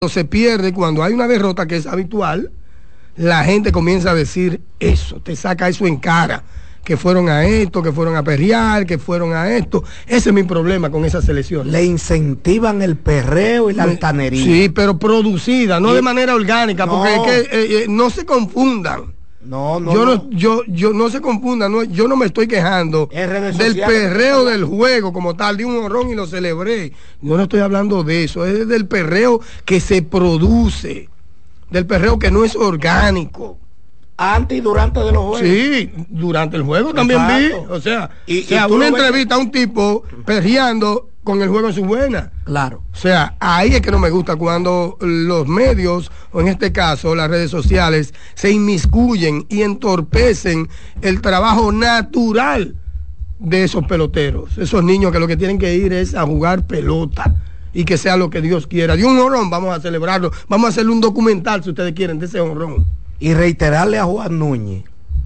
se pierde, cuando hay una derrota que es habitual, la gente comienza a decir eso, te saca eso en cara, que fueron a esto, que fueron a perrear, que fueron a esto. Ese es mi problema con esa selección. Le incentivan el perreo y la altanería. Sí, pero producida, no de manera orgánica, porque es que no se confundan. Yo no se confundan, yo no me estoy quejando del perreo del juego como tal, de un honrón y lo celebré. Yo no estoy hablando de eso, es del perreo que se produce, del perreo que no es orgánico. Antes y durante de los juegos. Sí, durante el juego también vi. O sea, una entrevista a un tipo perreando con el juego en su buena. Claro. O sea, ahí es que no me gusta cuando los medios, o en este caso las redes sociales, se inmiscuyen y entorpecen el trabajo natural de esos peloteros. Esos niños que lo que tienen que ir es a jugar pelota. Y que sea lo que Dios quiera. De un honrón vamos a celebrarlo. Vamos a hacerle un documental, si ustedes quieren, de ese honrón. Y reiterarle a Juan Núñez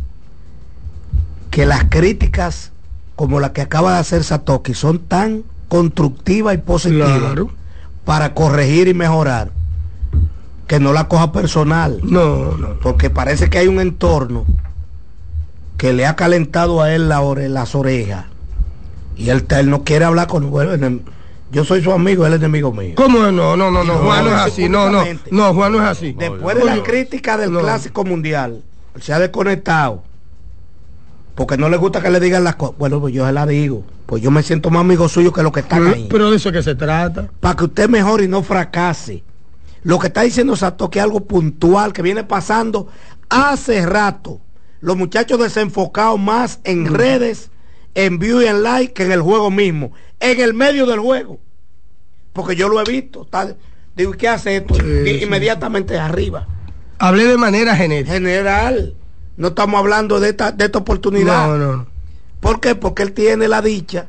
que las críticas como la que acaba de hacer Satoki son tan constructivas y positivas, claro, para corregir y mejorar, que no la coja personal. No. Porque parece que hay un entorno que le ha calentado a él las orejas y él no quiere hablar con él. Yo soy su amigo, él es enemigo mío. ¿Cómo no? Juan no es así. No, Juan no es así. Después de la crítica del Clásico Mundial, se ha desconectado porque no le gusta que le digan las cosas. Bueno, pues yo se la digo, pues yo me siento más amigo suyo que los que están ahí. Pero de eso es que se trata. Para que usted mejore y no fracase. Lo que está diciendo Sato, que es algo puntual que viene pasando hace rato. Los muchachos desenfocados más en redes, en view y en like, que en el juego mismo, en el medio del juego, porque yo lo he visto. Digo, ¿qué hace esto? Inmediatamente arriba. Hablé de manera general. No estamos hablando de esta oportunidad. No. ¿Por qué? Porque él tiene la dicha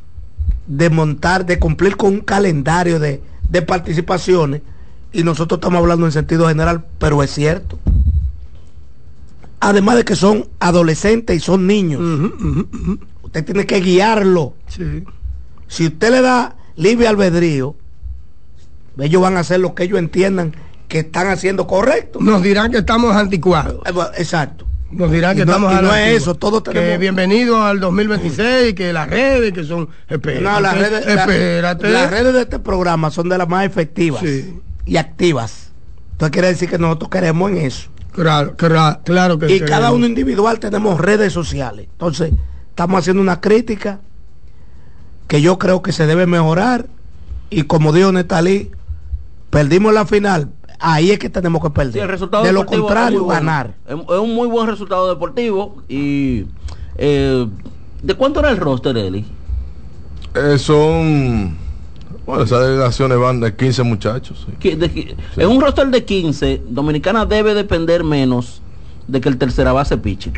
de cumplir con un calendario de participaciones, y nosotros estamos hablando en sentido general, pero es cierto. Además de que son adolescentes y son niños. Usted tiene que guiarlo. Sí. Si usted le da libre albedrío, ellos van a hacer lo que ellos entiendan que están haciendo correcto. Nos dirán que estamos anticuados. Exacto. Nos dirán que estamos no es eso, todos tenemos. Que bienvenido al 2026, que las redes que son. Las redes de este programa son de las más efectivas, sí, y activas. Entonces quiere decir que nosotros queremos en eso. Claro que y cada uno individual tenemos redes sociales. Entonces estamos haciendo una crítica que yo creo que se debe mejorar, y como dijo Netalí, perdimos la final, ahí es que tenemos que perder. Sí, el resultado de lo contrario, ganar. Es un muy buen resultado deportivo. Y ¿de cuánto era el roster, Eli? Esas delegaciones van de 15 muchachos. Sí. En un roster de 15, Dominicana debe depender menos de que el tercera base pitcher.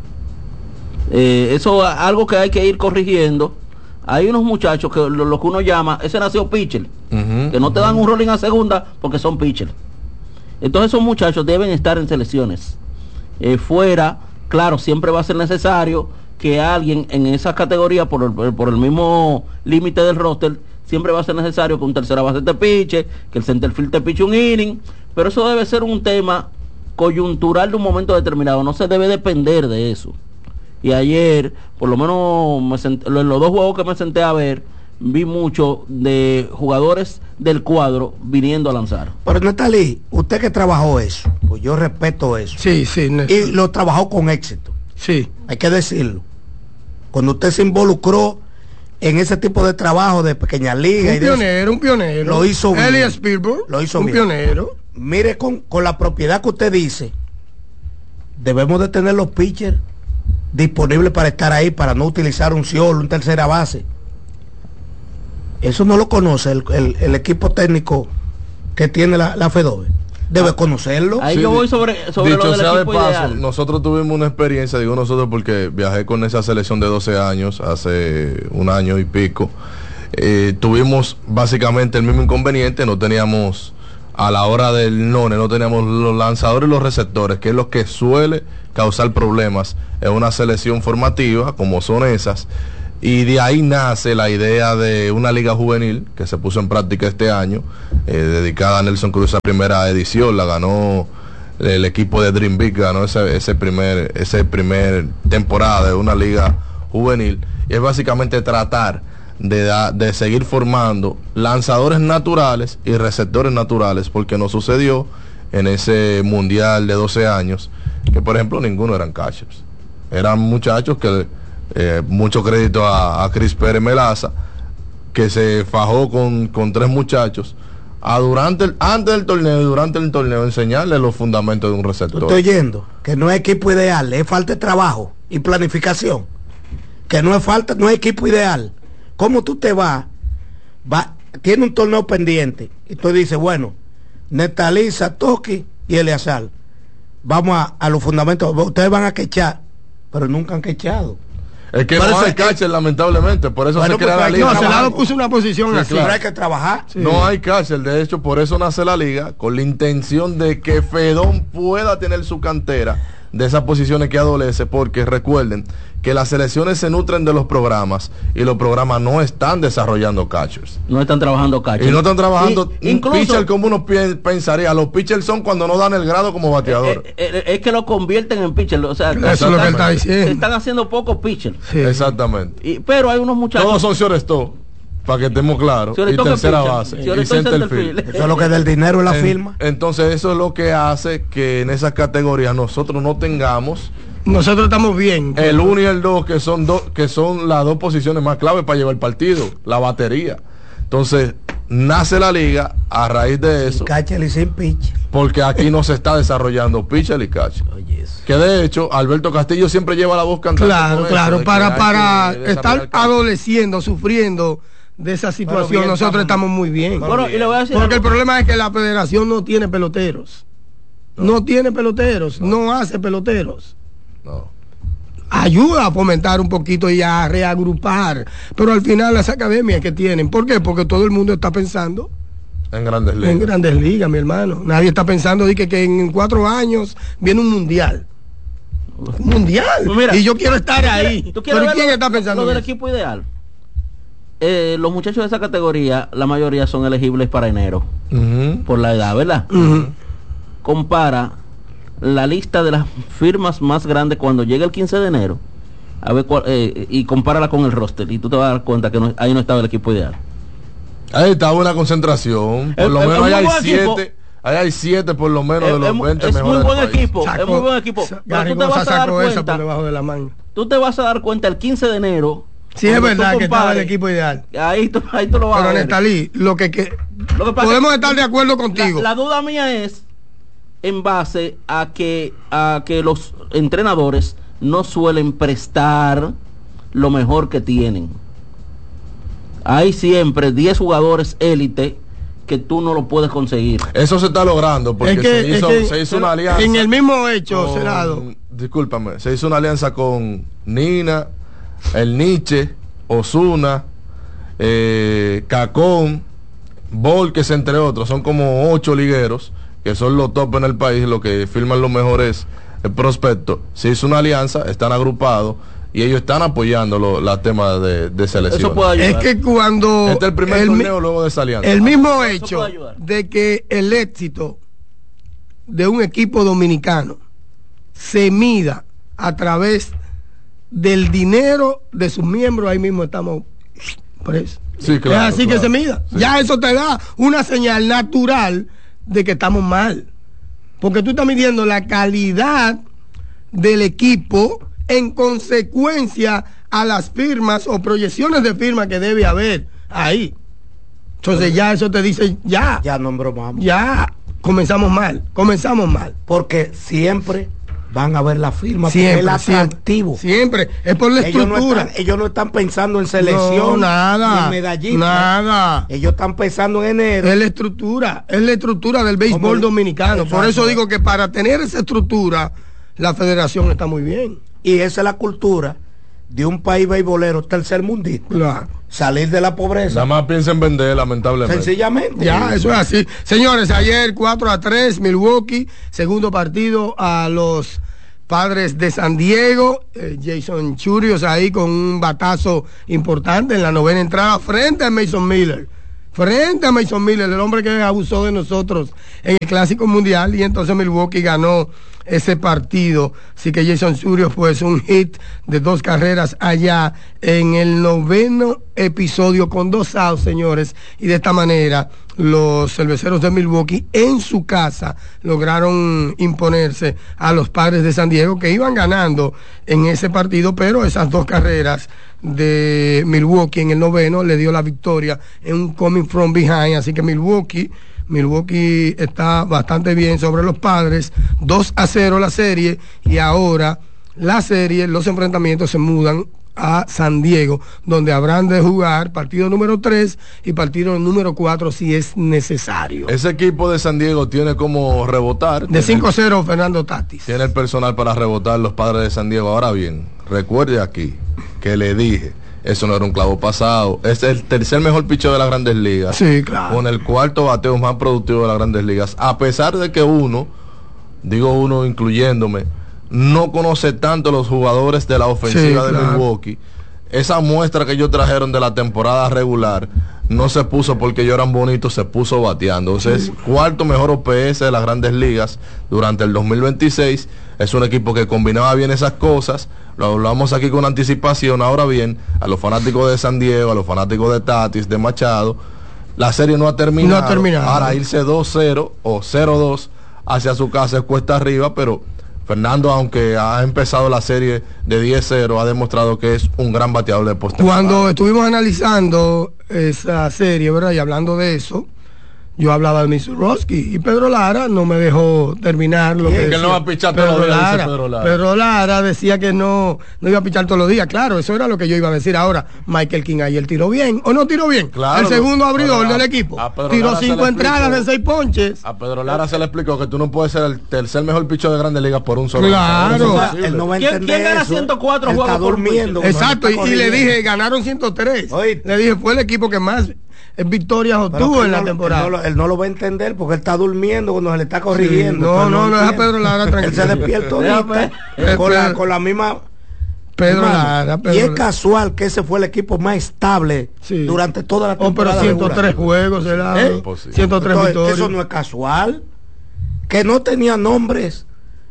Eso es algo que hay que ir corrigiendo. Hay unos muchachos que lo que uno llama, ese nació pitcher, que no te dan un rolling a segunda porque son pitcher. Entonces esos muchachos deben estar en selecciones. Fuera, claro, siempre va a ser necesario que alguien en esa categoría, por el mismo límite del roster, siempre va a ser necesario que un tercera base te piche, que el centerfield te piche un inning, pero eso debe ser un tema coyuntural de un momento determinado, no se debe depender de eso. Y ayer, por lo menos en los dos juegos que me senté a ver, vi mucho de jugadores del cuadro viniendo a lanzar. Pero Netalí, usted que trabajó eso, pues yo respeto eso. Sí. Y lo trabajó con éxito. Sí. Hay que decirlo. Cuando usted se involucró en ese tipo de trabajo de pequeñas ligas. Un pionero. Lo hizo bien. Elias Spielberg. Lo hizo un bien. Pionero. Mire, con la propiedad que usted dice, debemos de tener los pitchers disponibles para estar ahí, para no utilizar un ciolo, un tercera base. Eso no lo conoce el equipo técnico que tiene la FEDOBE. Debe conocerlo. Ahí yo voy sobre lo del equipo de paso, ideal. Nosotros tuvimos una experiencia, digo nosotros porque viajé con esa selección de 12 años, hace un año y pico. Tuvimos básicamente el mismo inconveniente, no teníamos, a la hora del no teníamos los lanzadores y los receptores, que es lo que suele causar problemas en una selección formativa como son esas. Y de ahí nace la idea de una liga juvenil que se puso en práctica este año, dedicada a Nelson Cruz. Esa primera edición la ganó el equipo de Dream Big, ganó ese primer temporada de una liga juvenil. Y es básicamente tratar de seguir formando lanzadores naturales y receptores naturales, porque nos sucedió en ese mundial de 12 años que, por ejemplo, ninguno eran catchers. Eran muchachos que, mucho crédito a Chris Pérez Melaza, que se fajó con 3 muchachos antes del torneo y durante el torneo, enseñarles los fundamentos de un receptor. Estoy oyendo que no es equipo ideal, es falta de trabajo y planificación. Que no es equipo ideal. ¿Cómo tú te vas? Tiene un torneo pendiente y tú dices, bueno, Netalí, Satoshi y Eleazar, vamos a los fundamentos. Ustedes van a quechar, pero nunca han quechado. Es que no hay catcher, lamentablemente, por eso se crea la liga. No, Celado puso una posición así. Pero hay que trabajar. Sí. No hay catcher, de hecho, por eso nace la liga, con la intención de que Fedón pueda tener su cantera de esas posiciones que adolece, porque recuerden que las selecciones se nutren de los programas y los programas no están desarrollando catchers. No están trabajando catchers. Y no están trabajando incluso, pitcher como uno pensaría. Los pitchers son cuando no dan el grado como bateador. Es que lo convierten en pitcher. O sea, eso es lo que él está diciendo. Están haciendo pocos pitchers. Sí. Exactamente. Pero hay unos muchachos. Todos son shortstop, para que estemos claros. Y tercera base. Y center field. Eso es lo que del dinero en la firma. Entonces eso es lo que hace que en esas categorías nosotros no tengamos. Nosotros estamos bien. El 1 y el 2, que son las 2 posiciones más claves para llevar el partido, la batería. Entonces, nace la liga a raíz de eso. Catcher y sin pitcher. Porque aquí no se está desarrollando pitcher y catcher. Que de hecho, Alberto Castillo siempre lleva la voz cantando. Claro, para estar adoleciendo, sufriendo de esa situación, bien, nosotros estamos muy bien. Bueno, y le voy a decir porque el problema es que la federación no tiene peloteros. No tiene peloteros, no hace peloteros. No. Ayuda a fomentar un poquito y a reagrupar, pero al final las academias que tienen, ¿por qué? Porque todo el mundo está pensando en Grandes Ligas. En Grandes Ligas, mi hermano. Nadie está pensando de que en 4 años viene un mundial. Mira, y yo quiero estar ahí. ¿Pero quién está pensando lo del equipo ideal? Los muchachos de esa categoría, la mayoría son elegibles para enero, por la edad, ¿verdad? Compara la lista de las firmas más grandes cuando llega el 15 de enero, a ver y compárala con el roster, y tú te vas a dar cuenta que ahí no estaba el equipo ideal. Ahí estaba una concentración, por lo menos ahí hay 7 por lo menos de los 20 mejores. Es muy buen equipo, es muy buen equipo. Pero tú te vas a dar cuenta por debajo de la manga. Tú te vas a dar cuenta el 15 de enero. Sí, es verdad que estaba el equipo ideal. Ahí tú lo vas a ver. Pero Netalí, lo que podemos estar de acuerdo contigo. La duda mía es en base a que los entrenadores no suelen prestar lo mejor que tienen. Hay siempre 10 jugadores élite que tú no lo puedes conseguir. Eso se está logrando porque se hizo una alianza. En el mismo hecho, Celado. Discúlpame, se hizo una alianza con Nina, el Nietzsche, Osuna, Cacón, Volques, entre otros. Son como 8 ligueros que son los top en el país, los que firman los mejores prospectos. Se hizo una alianza, están agrupados y ellos están apoyando los temas de selección. Eso puede ayudar. Es que cuando este es el primer torneo luego de esa alianza. El mismo hecho de que el éxito de un equipo dominicano se mida a través del dinero de sus miembros, ahí mismo estamos presos. Sí, claro, es así que se mida. Sí. Ya eso te da una señal natural de que estamos mal. Porque tú estás midiendo la calidad del equipo en consecuencia a las firmas o proyecciones de firma que debe haber ahí. Entonces ya eso te dice, ya no bromamos. Ya comenzamos mal. Porque siempre van a ver la firma, siempre, porque es el atractivo. Siempre, es por la estructura. Ellos no están pensando en selección, nada, ni en medallita. Nada. Ellos están pensando en enero. Es la estructura del béisbol dominicano. Exacto. Por eso digo que para tener esa estructura, la federación está muy bien. Y esa es la cultura de un país beisbolero tercermundista. Claro. Salir de la pobreza. Nada más piensa en vender, lamentablemente. Sencillamente. Ya, eso es así. Señores, ayer 4-3 Milwaukee, segundo partido a los Padres de San Diego, Jason Churios ahí con un batazo importante en la 9ª entrada frente a Mason Miller. Frente a Mason Miller, el hombre que abusó de nosotros en el Clásico Mundial, y entonces Milwaukee ganó ese partido. Así que Jason Churios, pues un hit de 2 carreras allá en el 9º episodio con 2 outs, señores, y de esta manera los Cerveceros de Milwaukee en su casa lograron imponerse a los Padres de San Diego, que iban ganando en ese partido, pero esas 2 carreras de Milwaukee en el 9º le dio la victoria en un coming from behind. Así que Milwaukee está bastante bien sobre los Padres, 2-0 la serie, y ahora la serie, los enfrentamientos se mudan a San Diego, donde habrán de jugar partido número 3 y partido número 4 si es necesario. Ese equipo de San Diego tiene como rebotar. De 5-0 Fernando Tatis. Tiene el personal para rebotar los Padres de San Diego. Ahora bien, recuerde aquí que le dije, eso no era un clavo pasado. Es el tercer mejor picheo de las Grandes Ligas. Sí, claro. Con el 4º bateo más productivo de las Grandes Ligas. A pesar de que uno incluyéndome, no conoce tanto los jugadores de la ofensiva de Milwaukee. Esa muestra que ellos trajeron de la temporada regular no se puso porque ellos eran bonitos, se puso bateando. Entonces, 4º mejor OPS de las Grandes Ligas durante el 2026. Es un equipo que combinaba bien esas cosas. Lo hablamos aquí con anticipación. Ahora bien, a los fanáticos de San Diego, a los fanáticos de Tatis, de Machado, la serie no ha terminado. No ha terminado. Ahora irse 2-0 o 0-2 hacia su casa es cuesta arriba, pero Fernando, aunque ha empezado la serie de 10-0, ha demostrado que es un gran bateador de postemporada. Cuando estuvimos analizando esa serie, ¿verdad? Y hablando de eso, yo hablaba de Misurowski y Pedro Lara no me dejó terminar lo que decía. Que no va a pichar todos los días, Pedro Lara. Pedro Lara decía que no iba a pichar todos los días. Claro, eso era lo que yo iba a decir. Ahora, Michael King ayer tiró bien o no tiró bien. Claro, el segundo abridor del equipo tiró 5 entradas de 6 ponches. A Pedro Lara se le explicó que tú no puedes ser el tercer mejor picheo de Grandes Ligas por un solo. Claro. Él no va a entender. ¿Quién gana 104 juegos? Está durmiendo. Exacto, y le dije, ganaron 103. Oye. Le dije, fue el equipo que más victorias obtuvo en la temporada. Él no lo va a entender porque él está durmiendo cuando se le está corrigiendo. Sí, no, deja Pedro Lara tranquilo. Él se despierta ahorita con la misma Pedro Lara. Y es casual que ese fue el equipo más estable durante toda la temporada. Pero 103 juegos, ¿verdad? 103 victorias. Eso no es casual. Que no tenía nombres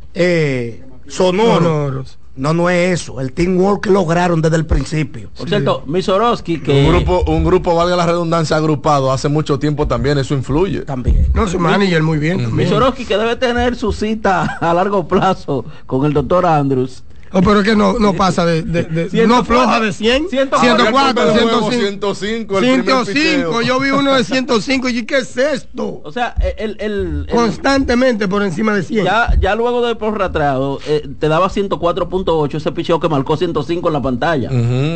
sonoros. No es eso. El teamwork que lograron desde el principio. Por cierto, Misurowski, que un grupo, valga la redundancia, agrupado hace mucho tiempo también, eso influye. También. No, su manager muy bien. Misurowski, que debe tener su cita a largo plazo con el doctor Andrews. Pero es que no pasa no floja de 100, 104, 105, 105, yo vi uno de 105 y ¿qué es esto? O sea, constantemente por encima de 100. Ya luego del prorrateado te daba 104.8, ese picheo que marcó 105 en la pantalla.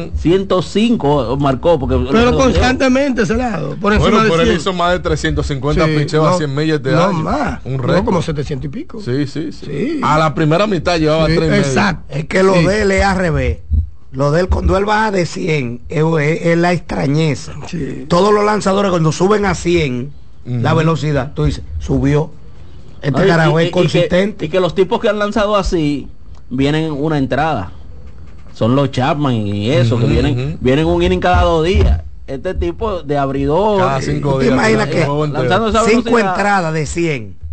105 marcó pero constantemente ese lado, por encima de 100. Él hizo más de 350 picheos a 100 millas de año. No más, un récord. No, como 700 y pico. Sí. A la primera mitad llevaba 3 exacto. Que lo de él es al revés. Lo de él, cuando él baja de 100 es la extrañeza. Todos los lanzadores cuando suben a 100 la velocidad, tú dices, subió. Este carajo es consistente. Y que los tipos que han lanzado así vienen una entrada. Son los Chapman y eso, que vienen un inning cada 2 días. Este tipo de abridor cada 5 días. Imagina que 5 entradas de 100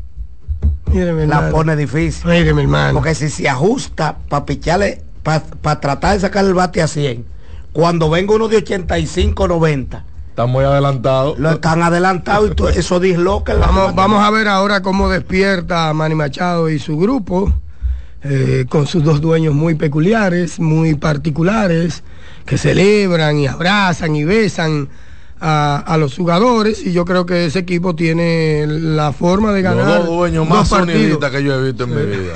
la pone difícil. Mire, mi hermano. Porque si se ajusta para picharle, para tratar de sacar el bate a 100, cuando venga uno de 85, 90, están muy adelantados. Lo están adelantados y todo eso disloca. Vamos a ver ahora cómo despierta Manny Machado y su grupo, con sus 2 dueños muy peculiares, muy particulares, que celebran y abrazan y besan a los jugadores, y yo creo que ese equipo tiene la forma de ganar los 2 dueños más sonidistas que yo he visto en mi vida.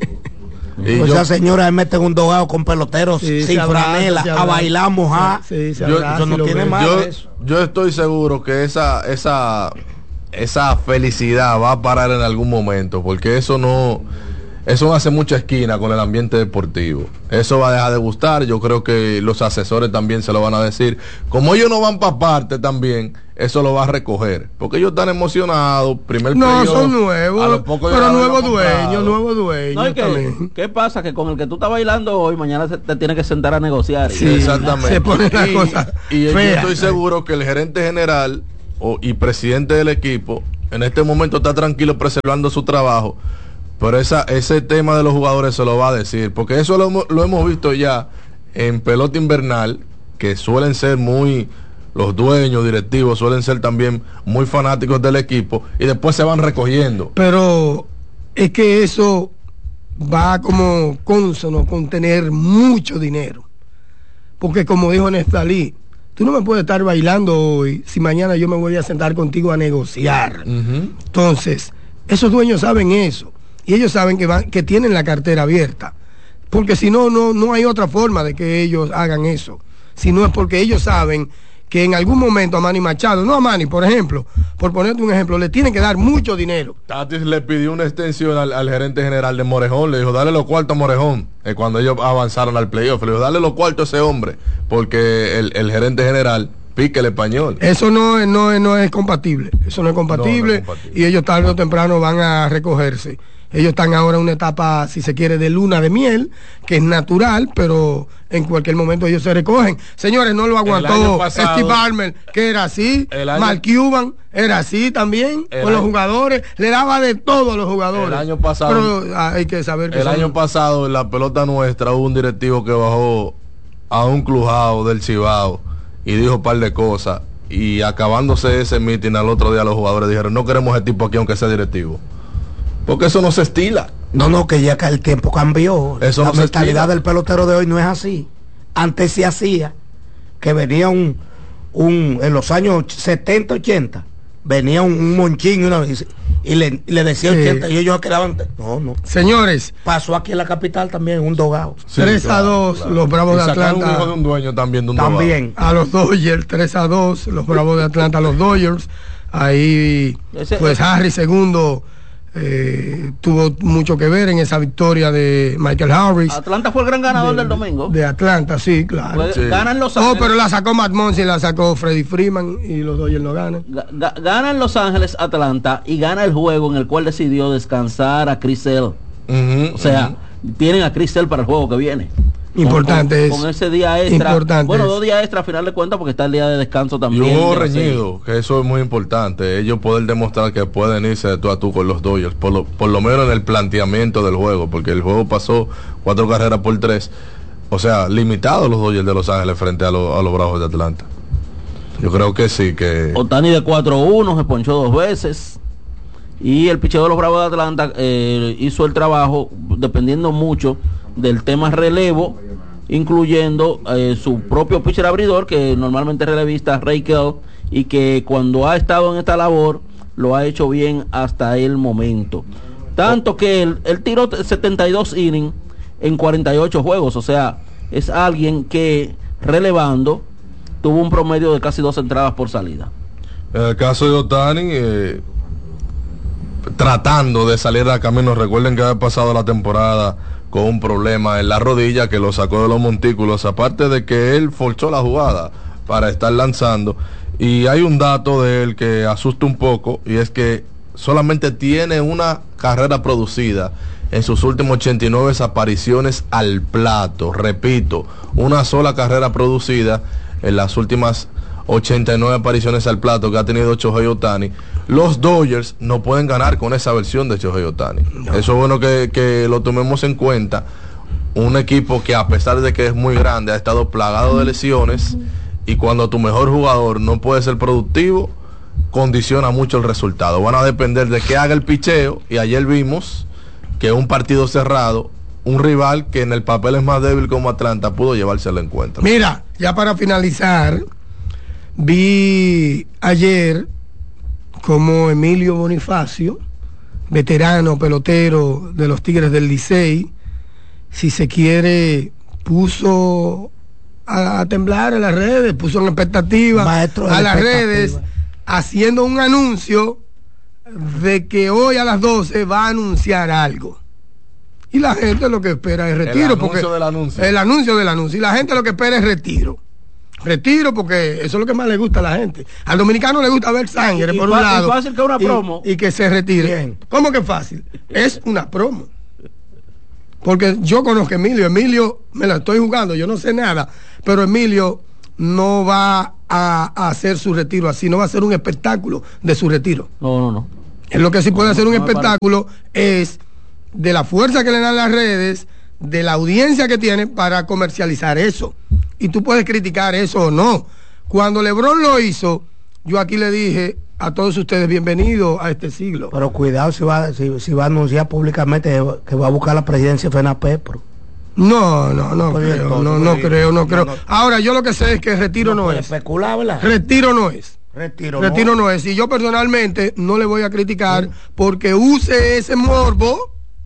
Y esa señora mete un dogado con peloteros sin franela a bailar mojar. Yo no tiene más de eso. Yo estoy seguro que esa felicidad va a parar en algún momento, porque eso no eso hace mucha esquina con el ambiente deportivo. Eso va a dejar de gustar. Yo creo que los asesores también se lo van a decir. Como ellos no van para parte también, eso lo va a recoger. Porque ellos están emocionados. Primer no, playoff, son nuevos. Pero nuevo dueño. No, ¿qué pasa? Que con el que tú estás bailando hoy, mañana te tienes que sentar a negociar. Sí, exactamente. Se pone la cosa y yo fea. estoy seguro que el gerente general y presidente del equipo en este momento está tranquilo preservando su trabajo. Pero ese tema de los jugadores se lo va a decir, porque eso lo hemos visto ya en pelota invernal, que suelen ser los dueños, directivos, suelen ser también muy fanáticos del equipo, y después se van recogiendo. Pero es que eso va como consono con tener mucho dinero. Porque como dijo Nestalí, tú no me puedes estar bailando hoy si mañana yo me voy a sentar contigo a negociar. Entonces, esos dueños saben eso. Y ellos saben que tienen la cartera abierta. Porque si no hay otra forma de que ellos hagan eso. Si no es porque ellos saben que en algún momento a Manny Machado, no a Manny, por ejemplo, por ponerte un ejemplo, le tienen que dar mucho dinero. Tatis le pidió una extensión al gerente general de Morejón, le dijo, dale los cuartos a Morejón, cuando ellos avanzaron al playoff, le dijo, dale los cuartos a ese hombre, porque el gerente general pique el español. Eso no es compatible, eso no es compatible, y ellos tarde o temprano van a recogerse. Ellos están ahora en una etapa, si se quiere, de luna de miel, que es natural, pero en cualquier momento ellos se recogen. Señores, no lo aguantó Steve Ballmer, que era así. Mark Cuban era así también, con los jugadores. Le daba de todo a los jugadores. El año pasado, pero hay que saber que año pasado, en la pelota nuestra, hubo un directivo que bajó a un clubhouse del Cibao y dijo un par de cosas. Y acabándose ese meeting, al otro día los jugadores dijeron, no queremos ese tipo aquí aunque sea directivo. Porque eso no se estila. No, que ya el tiempo cambió. Eso la no mentalidad del pelotero de hoy no es así. Antes se hacía que venía en los años 70, 80, venía un monchín y le decía 80 y ellos quedaban. No. Señores. Pasó aquí en la capital también, un dogado. Sí, 3-2, claro. Los Bravos de Atlanta. Un hijo de un dueño también de un también. A los Dodgers, 3-2, los Bravos de Atlanta a los Dodgers. Ahí, pues Harry segundo. Tuvo mucho que ver en esa victoria de Michael Harris. Atlanta fue el gran ganador del domingo. De Atlanta, sí, claro. Sí. Ganan Los Ángeles. Pero la sacó Matt Muncy, la sacó Freddie Freeman y los Dodgers no ganan. Ganan Los Ángeles, Atlanta, y gana el juego en el cual decidió descansar a Chris Sale. O sea, tienen a Chris Sale para el juego que viene. Importante con ese día extra. Bueno, 2 días extra a final de cuentas porque está el día de descanso también. Y hubo reñido, que eso es muy importante. Ellos poder demostrar que pueden irse de tú a tú con los Dodgers, por lo menos en el planteamiento del juego, porque el juego pasó 4 carreras por 3. O sea, limitados los Dodgers de Los Ángeles frente a los Bravos de Atlanta. Yo creo que sí, que... Ohtani de 4-1, se ponchó 2 veces. Y el picheo de los Bravos de Atlanta hizo el trabajo dependiendo mucho del tema relevo, incluyendo su propio pitcher abridor, que normalmente es relevista, Ray Kell, y que cuando ha estado en esta labor lo ha hecho bien hasta el momento. Tanto que él tiró 72 innings en 48 juegos, o sea, es alguien que relevando tuvo un promedio de casi 2 entradas por salida. En el caso de Ohtani, tratando de salir a camino, recuerden que había pasado la temporada con un problema en la rodilla que lo sacó de los montículos, aparte de que él forzó la jugada para estar lanzando. Y hay un dato de él que asusta un poco, y es que solamente tiene una carrera producida en sus últimos 89 apariciones al plato. Repito, una sola carrera producida en las últimas 89 apariciones al plato que ha tenido Shohei Ohtani. Los Dodgers no pueden ganar con esa versión de Shohei Ohtani. No. Eso es bueno que lo tomemos en cuenta. Un equipo que, a pesar de que es muy grande, ha estado plagado de lesiones, y cuando tu mejor jugador no puede ser productivo, condiciona mucho el resultado. Van a depender de que haga el picheo, y ayer vimos que un partido cerrado, un rival que en el papel es más débil como Atlanta, pudo llevarse al encuentro. Mira, ya para finalizar, vi ayer como Emilio Bonifacio, veterano pelotero de los Tigres del Licey, si se quiere, puso a temblar en las redes, puso en expectativa a las redes, haciendo un anuncio de que hoy a las 12 va a anunciar algo. Y la gente lo que espera es retiro. Del anuncio. El anuncio del anuncio. Y la gente lo que espera es retiro. Retiro, porque eso es lo que más le gusta a la gente. Al dominicano le gusta ver sangre, por un lado. Es fácil que una promo. Y que se retire. Bien. ¿Cómo que fácil? Es una promo. Porque yo conozco a Emilio me la estoy jugando, yo no sé nada, pero Emilio no va a hacer su retiro así, no va a hacer un espectáculo de su retiro. No. Es lo que sí puede hacer un espectáculo es de la fuerza que le dan las redes, de la audiencia que tiene para comercializar eso. Y tú puedes criticar eso o no. Cuando LeBron lo hizo, yo aquí le dije a todos ustedes, bienvenidos a este siglo. Pero cuidado si va a anunciar públicamente que va a buscar la presidencia de FENAPEPRO. No creo. No. Ahora, yo lo que sé es que retiro no es. Especular, ¿verdad? Retiro no es. Retiro no es. Y yo personalmente no le voy a criticar porque use ese morbo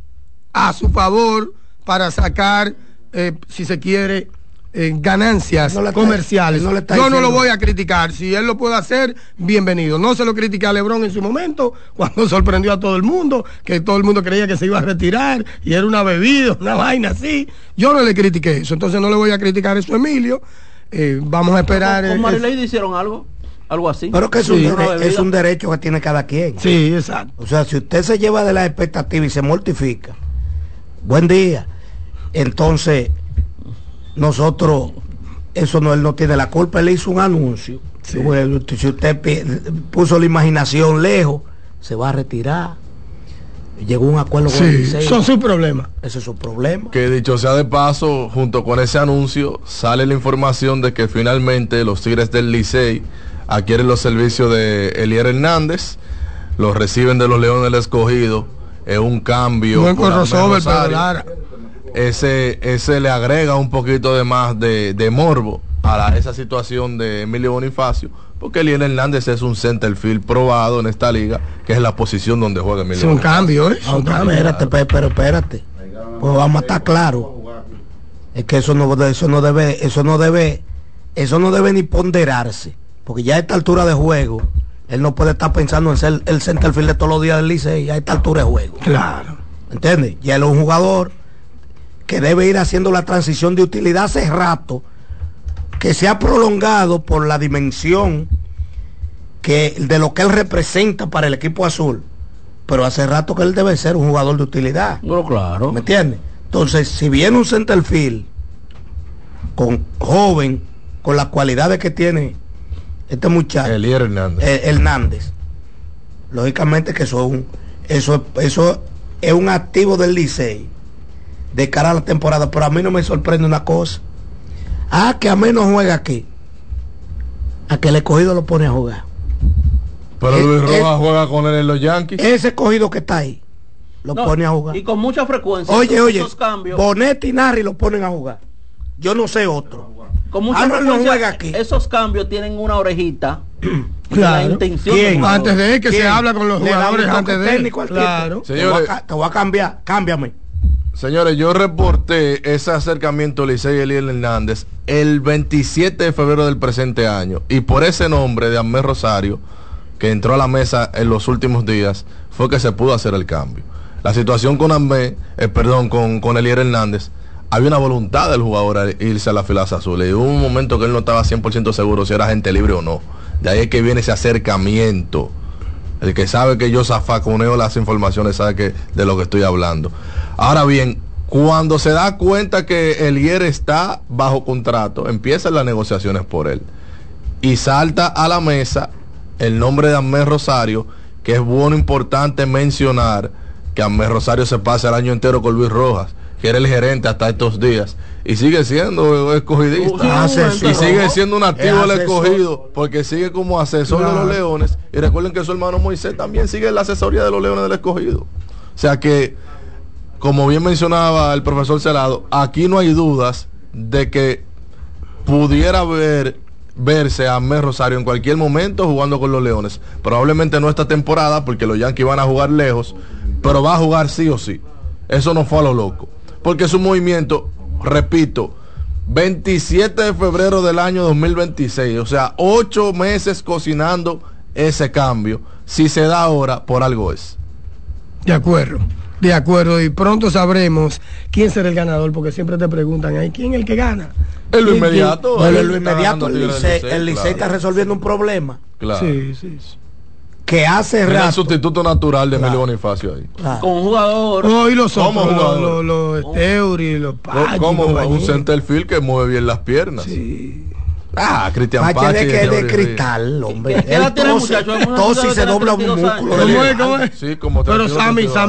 a su favor para sacar, si se quiere, ganancias comerciales. Yo no lo voy a criticar. Si él lo puede hacer, bienvenido. No se lo critiqué a LeBron en su momento, cuando sorprendió a todo el mundo, que todo el mundo creía que se iba a retirar y era una bebida, una vaina así. Yo no le critiqué eso, entonces no le voy a criticar eso a Emilio. Vamos a esperar. ¿Con Marileide hicieron algo así? Pero que es un derecho que tiene cada quien. Sí, exacto. O sea, si usted se lleva de la expectativa y se mortifica, buen día. Entonces, nosotros, eso no, él no tiene la culpa, él hizo un anuncio. Sí. Bueno, si usted puso la imaginación lejos, se va a retirar. Llegó a un acuerdo con el Licey. Son sus problemas. Ese es su problema. Que dicho sea de paso, junto con ese anuncio, sale la información de que finalmente los Tigres del Licey adquieren los servicios de Elier Hernández, los reciben de los Leones del Escogido, es un cambio. Buen crossover, pero Lara. Ese le agrega un poquito de más de morbo a esa situación de Emilio Bonifacio, porque Eliel Hernández es un centerfield probado en esta liga, que es la posición donde juega Emilio. Es un cambio, Espérate, pero espérate. Pues vamos a estar claros. Es que eso no debe ni ponderarse, porque ya a esta altura de juego, él no puede estar pensando en ser el centerfield de todos los días del Licey a esta altura de juego. Claro. ¿Entiendes? Ya él es un jugador que debe ir haciendo la transición de utilidad hace rato, que se ha prolongado por la dimensión de lo que él representa para el equipo azul, pero hace rato que él debe ser un jugador de utilidad. Bueno, claro. ¿Me entiendes? Entonces, si viene un centerfield joven, con las cualidades que tiene este muchacho, Elier Hernández, lógicamente que eso es un activo del Licey de cara a la temporada. Pero a mí no me sorprende una cosa. Que a menos juega aquí, a que el Escogido lo pone a jugar. Pero Luis Rojas juega con él en los Yankees. Ese Escogido que está ahí lo pone a jugar. Y con mucha frecuencia. Oye, esos cambios, Bonetti y Narri lo ponen a jugar. Yo no sé otro. Con mucha frecuencia, no juega aquí. Esos cambios tienen una orejita. Claro. La intención. Antes de que se habla con los jugadores, antes de técnico. Claro. Señores, te voy a cambiar. Cámbiame. Señores, yo reporté ese acercamiento Licey y Eliel Hernández el 27 de febrero del presente año, y por ese nombre de Amé Rosario, que entró a la mesa en los últimos días, fue que se pudo hacer el cambio. La situación con con Eliel Hernández, había una voluntad del jugador a irse a las filas azules, y hubo un momento que él no estaba 100% seguro si era agente libre o no. De ahí es que viene ese acercamiento. El que sabe que yo zafaconeo las informaciones sabe de lo que estoy hablando. Ahora bien, cuando se da cuenta que Elier está bajo contrato, empiezan las negociaciones por él. Y salta a la mesa el nombre de Amé Rosario, que es bueno, importante mencionar que Amé Rosario se pasa el año entero con Luis Rojas, que era el gerente hasta estos días, y sigue siendo escogidista, y sigue siendo un activo del Escogido, porque sigue como asesor de los Leones, y recuerden que su hermano Moisés también sigue en la asesoría de los Leones del Escogido. O sea que, como bien mencionaba el profesor Celado, aquí no hay dudas de que pudiera verse a Amé Rosario en cualquier momento jugando con los Leones. Probablemente no esta temporada, porque los Yankees van a jugar lejos, pero va a jugar sí o sí. Eso no fue a lo loco, porque es un movimiento, repito, 27 de febrero del año 2026, o sea, 8 meses cocinando ese cambio. Si se da ahora, por algo es. De acuerdo, y pronto sabremos quién será el ganador, porque siempre te preguntan ahí, ¿quién es el que gana? En lo inmediato. Bueno, en lo inmediato el Licey está resolviendo un problema. Claro. Sí. Que hace Era el rato. sustituto natural de Emilio Bonifacio ahí. Claro. Con un jugador. Oh, y los ¿Cómo otros, jugador? los Esteuri, los Pachi, Como un compañía. centerfield que mueve bien las piernas. Sí. Cristian Pache Pache. de que es de cristal, hombre. ¿Qué edad tiene el muchacho? Tos y se dobla un 32 años. músculo. ¿Cómo es? Sí, como Pero 32, Sammy